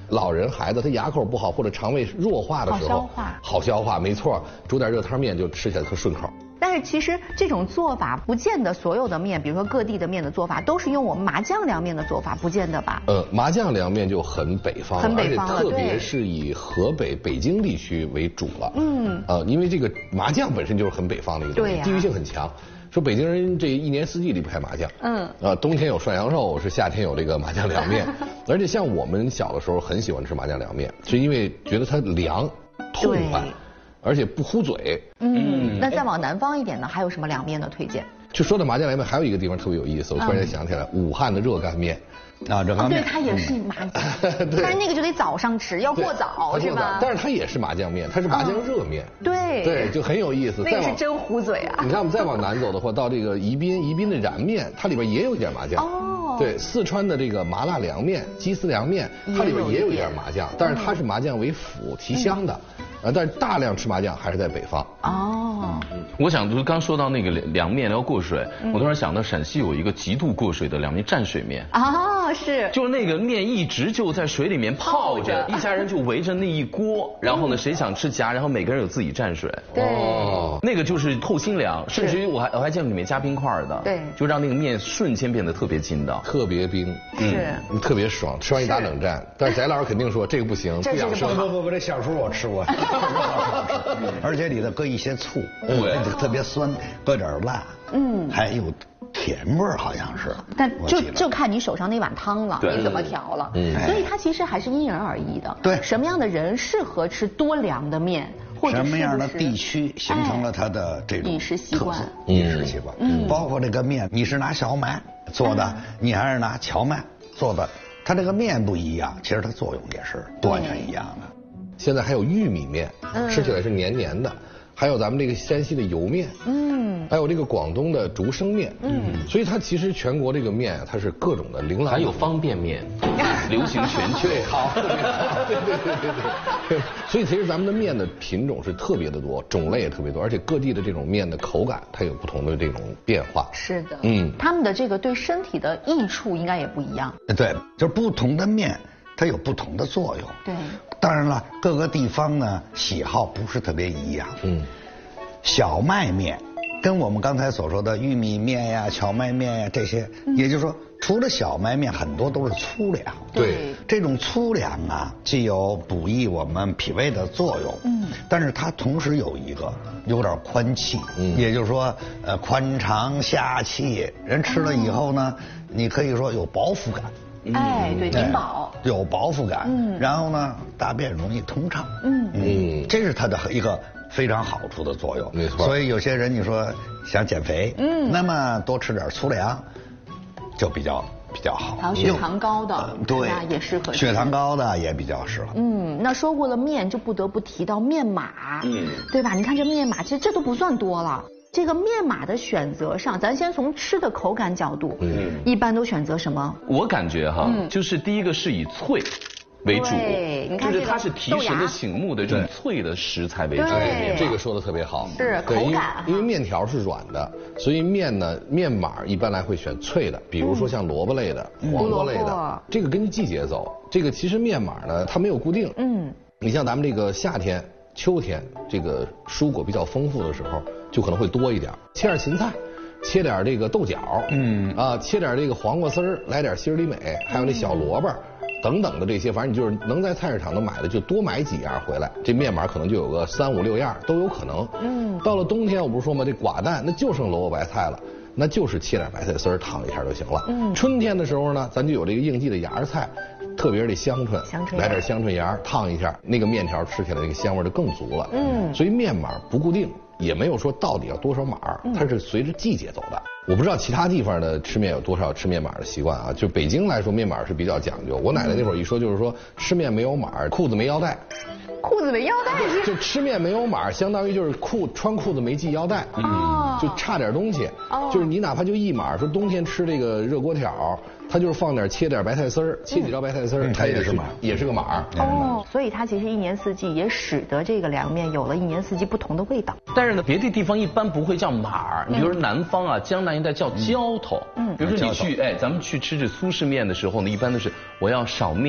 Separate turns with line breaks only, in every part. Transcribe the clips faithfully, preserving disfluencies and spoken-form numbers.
老人、孩子他牙口不好或者肠胃弱化的时候，
好消化，
好消化，没错，煮点热汤面就吃起来特顺口。
但是其实这种做法不见得所有的面，比如说各地的面的做法都是用我们麻酱凉面的做法，不见得吧？
呃，麻酱凉面就很北方了，
很北方了，
而且特别是以河北、北京地区为主了。嗯，呃，因为这个麻酱本身就是很北方的一个东西，地域性很强。说北京人这一年四季离不开麻酱，嗯，啊，冬天有涮羊肉，是夏天有这个麻酱凉面，而且像我们小的时候很喜欢吃麻酱凉面，是因为觉得它凉、痛快，而且不糊嘴。
嗯，那再往南方一点呢，还有什么凉面的推荐？
就说到麻酱凉面，还有一个地方特别有意思，我突然间想起来，武汉的热干面。
啊，热干面，
对，它也是麻酱，但是那个就得早上吃，要过早是吧？
但是它也是麻酱面，它是麻酱热面。
对
对，就很有意思。
那个是真糊嘴啊！
你看我们再往南走的话，到这个宜宾，宜宾的燃面，它里边也有一点麻酱。哦。对，四川的这个麻辣凉面、鸡丝凉面，它里边也有一点麻酱，但是它是麻酱为辅提香的，呃，但是大量吃麻酱还是在北方。
哦。
我想就是刚说到那个凉面要过水，我突然想到陕西有一个极度过水的凉面，蘸水面。
哦，是。
就是那个面一直就在水里面泡着，一家人就围着那一锅，然后呢谁想吃夹，然后每个人有自己蘸水。
对。
哦。那个就是透心凉，甚至于我还我还见过里面加冰块的。
对。
就让那个面瞬间变得特别筋道，
特别冰，
是，
特别爽，吃完一打冷战。但是翟老师肯定说这个不行，不养生。
不不不，这小时候我吃过，而且里头搁一些醋，
对，
特别酸，搁点辣，嗯，还有甜味儿，好像是。
但就就看你手上那碗汤了，你怎么调了。嗯，所以它其实还是因人而异的。
对，
什么样的人适合吃多凉的面，或者
什么样的地区形成了它的这种
饮食习惯，
饮食习惯，嗯，包括这个面，你是拿小麦做的，你还是拿荞麦做的，它这个面不一样，其实它作用也是完全一样的。
现在还有玉米面，吃起来是黏黏的。还有咱们这个山西的油面，嗯，还有这个广东的竹升面，嗯，所以它其实全国这个面啊，它是各种的琳琅。
还有方便面，流行全球。
好，对对对对对。所以其实咱们的面的品种是特别的多，种类也特别多，而且各地的这种面的口感，它有不同的这种变化。
是的，嗯，他们的这个对身体的益处应该也不一样。
对，就是不同的面。它有不同的作用。
对，
当然了，各个地方呢喜好不是特别一样。嗯，小麦面跟我们刚才所说的玉米面呀、荞麦面呀这些，嗯、也就是说，除了小麦面，很多都是粗粮。
对，
这种粗粮啊，既有补益我们脾胃的作用，嗯，但是它同时有一个有点宽气，嗯，也就是说，呃，宽肠下气，人吃了以后呢，嗯、你可以说有饱腹感。
哎，对，顶饱，
有饱腹感，嗯，然后呢，大便容易通畅，嗯嗯，这是它的一个非常好处的作用，
没错。
所以有些人你说想减肥，嗯，那么多吃点粗粮，就比较比较好。
还有血糖高的，呃、
对，
也适合。
血糖高的也比较适合。
嗯，那说过了面，就不得不提到面码，嗯，对吧？你看这面码，其实这都不算多了。这个面码的选择上，咱先从吃的口感角度，嗯，一般都选择什么？
我感觉哈，嗯、就是第一个是以脆为主，就是它是提神的醒目的这种脆的食材为主。
对，这个说的特别好。
是口感，
因为面条是软的，所以面呢面码一般来会选脆的，比如说像萝卜类的、嗯、黄瓜类的，嗯、这个根据季节走。这个其实面码呢它没有固定，嗯，你像咱们这个夏天。秋天这个蔬果比较丰富的时候，就可能会多一点。切点芹菜，切点这个豆角，嗯啊，切点这个黄瓜丝儿，来点心里美，还有那小萝卜等等的这些，反正你就是能在菜市场能买的就多买几样回来。这面码可能就有个三五六样都有可能。嗯，到了冬天我不是说吗？这寡淡那就剩萝卜白菜了。那就是切点白菜丝儿烫一下就行了。嗯，春天的时候呢，咱就有这个应季的芽菜，特别是这香椿，香椿来点香椿芽烫一下，那个面条吃起来那个香味就更足了。嗯，所以面码不固定，也没有说到底要多少码，它是随着季节走的。我不知道其他地方的吃面有多少吃面码的习惯啊，就北京来说面码是比较讲究。我奶奶那会儿一说就是说吃面没有码，裤子没腰带。
裤子没腰带是？
就吃面没有码，相当于就是裤穿裤子没系腰带，嗯，就差点东西。哦，就是你哪怕就一码，说冬天吃这个热锅条，它就是放点切点白菜丝儿，切几条白菜丝儿，它也是码，也是个码。
哦，所以它其实一年四季也使得这个凉面有了一年四季不同的味道。
但是呢，别的地方一般不会叫码，你比如说南方啊，江南一带叫浇头。嗯，比如说你去哎，咱们去吃这苏式面的时候呢，一般都是我要少面。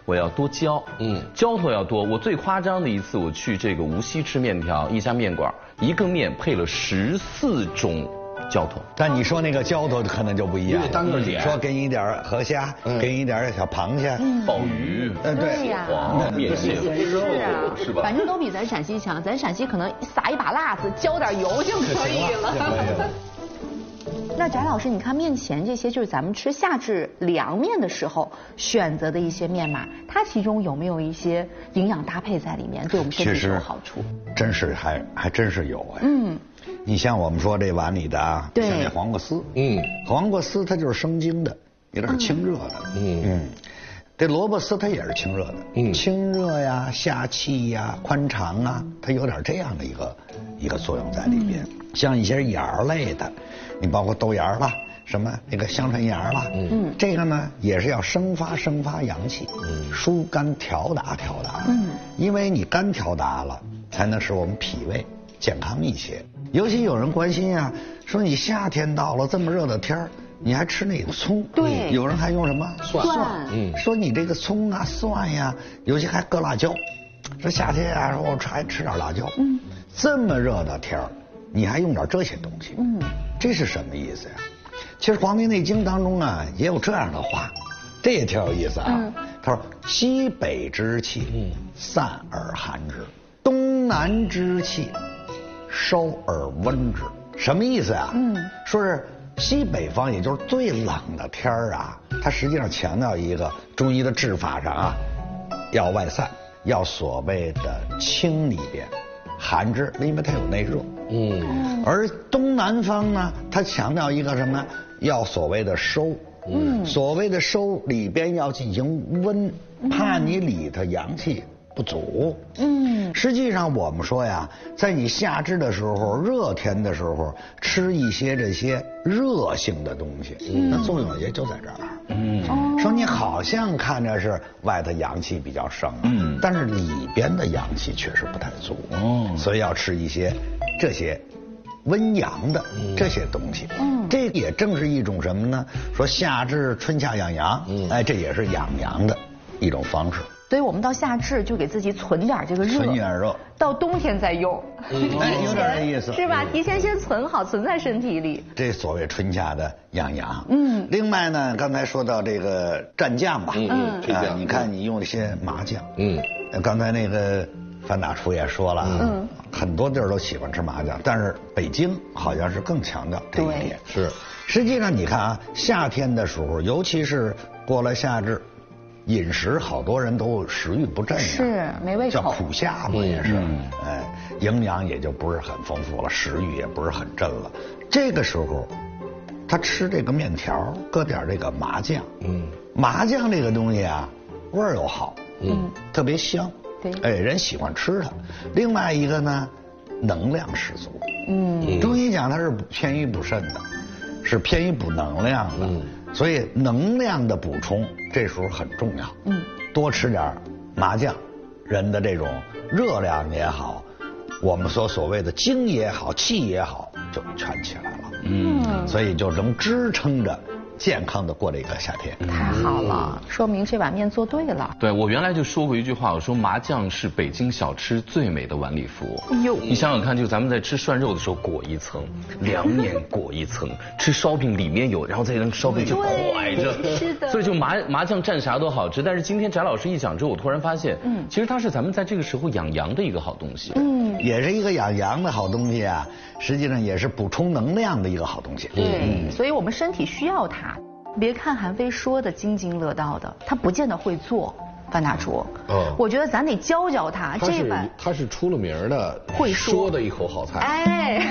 我要多浇，嗯，浇头要多。我最夸张的一次，我去这个无锡吃面条，一家面馆，一个面配了十四种浇头。
但你说那个浇头可能就不一样，
单个点，
说给你一点河虾，给你一点小螃蟹、
鲍鱼，
嗯，对
呀，
面线、
是啊，是吧？反正都比咱陕西强，咱陕西可能撒一把辣子，浇点油就可以了。那翟老师，你看面前这些就是咱们吃夏至凉面的时候选择的一些面码，它其中有没有一些营养搭配在里面，对我们身体有好处？
真是还还真是有哎。嗯，你像我们说这碗里的啊，像这黄瓜丝，嗯，黄瓜丝它就是生津的，有点清热的，嗯嗯。这萝卜丝它也是清热的，嗯，清热呀、下气呀、宽肠啊，它有点这样的一个一个作用在里边。嗯、像一些芽儿类的，你包括豆芽啦，什么那个香椿芽啦，嗯，这个呢也是要生发生发阳气，嗯，疏肝调达调达，嗯，因为你肝调达了，才能使我们脾胃健康一些。尤其有人关心啊，说你夏天到了这么热的天儿。你还吃那个葱？
对，
有人还用什么
蒜？
嗯，说你这个葱啊、蒜呀，尤其还搁辣椒。说夏天啊，说我还吃点辣椒。嗯，这么热的天儿，你还用点这些东西？嗯，这是什么意思呀？其实《黄帝内经》当中啊也有这样的话，这也挺有意思啊。嗯、他说：“西北之气，散而寒之；东南之气，收而温之。”什么意思啊？嗯，说是。西北方也就是最冷的天儿啊，它实际上强调一个中医的治法上啊，要外散，要所谓的清里边，寒之，因为它有内热。嗯。而东南方呢，它强调一个什么？要所谓的收。嗯。所谓的收里边要进行温，怕你里头阳气不足。嗯。实际上我们说呀，在你夏至的时候，热天的时候，吃一些这些热性的东西，嗯、那作用也就在这儿。嗯，说你好像看着是外头阳气比较盛，嗯，但是里边的阳气确实不太足。哦，所以要吃一些这些温阳的这些东西。嗯，这也正是一种什么呢？说夏至春夏养阳，嗯，哎，这也是养阳的一种方式。
所以我们到夏至就给自己存点这个热，
存点热，
到冬天再用，
嗯、哎，有点这意思，
是吧？提前先存好，存在身体里。
这所谓春夏的养阳。嗯。另外呢，刚才说到这个蘸酱吧，嗯，啊，你看你用那些麻酱，嗯，刚才那个范大厨也说了，嗯，很多地儿都喜欢吃麻酱，但是北京好像是更强调这一点。
是。
实际上你看啊，夏天的时候，尤其是过了夏至。饮食好多人都食欲不振呀，
是没胃口，
叫苦夏嘛也是，嗯、哎，营养也就不是很丰富了，食欲也不是很振了。这个时候，他吃这个面条，搁点这个麻酱，嗯，麻酱这个东西啊，味儿又好，嗯，特别香，对，哎，人喜欢吃它。另外一个呢，能量十足，嗯，中医讲它是偏于补肾的，是偏于补能量的。嗯，所以能量的补充这时候很重要。嗯，多吃点麻酱，人的这种热量也好，我们说所谓的精也好，气也好，就全起来了。嗯，所以就能支撑着健康的过这个夏天。
太好了，说明这碗面做对了。
对，我原来就说过一句话，我说麻酱是北京小吃最美的碗里服。哎呦，你想想看，就咱们在吃涮肉的时候裹一层，凉面裹一层，吃烧饼里面有，然后再让烧饼就蒯着，是的。所以就麻麻酱蘸啥都好吃。但是今天翟老师一讲之后，我突然发现，嗯，其实它是咱们在这个时候养阳的一个好东西。
嗯，也是一个养阳的好东西啊，实际上也是补充能量的一个好东西。
对，嗯、所以我们身体需要它。别看韩非说的津津乐道的，他不见得会做。范大厨，嗯，我觉得咱得教教他。
他是他是出了名的会说的一口好菜。哎，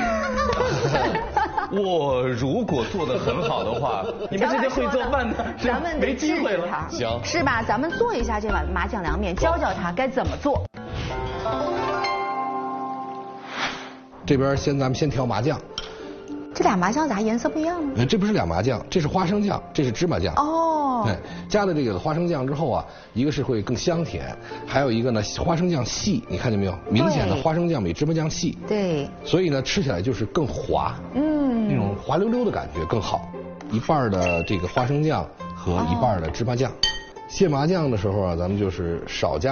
我如果做得很好的话，你们这些会做饭的，
咱们
没机会了。
行，
是吧？咱们做一下这碗麻酱凉面，教教他该怎么做。
这边先咱们先调麻酱。
这俩麻酱咋颜色不一样呢？
这不是俩麻酱，这是花生酱，这是芝麻酱。哦，对，加了这个花生酱之后啊，一个是会更香甜，还有一个呢，花生酱细，你看见没有？明显的花生酱比芝麻酱细。
对。
所以呢，吃起来就是更滑，嗯，那种滑溜溜的感觉更好。一半的这个花生酱和一半的芝麻酱， 卸麻酱的时候啊，咱们就是少加